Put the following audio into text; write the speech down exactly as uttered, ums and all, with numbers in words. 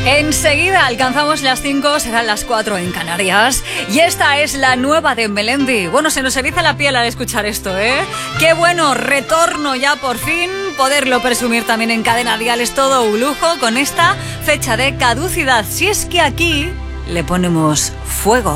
Enseguida alcanzamos las cinco, serán las cuatro en Canarias. Y esta es la nueva de Melendi. Bueno, se nos eriza la piel al escuchar esto, ¿eh? Qué bueno, retorno ya por fin. Poderlo presumir también en Cadena Dial es todo un lujo con esta fecha de caducidad. Si es que aquí le ponemos fuego.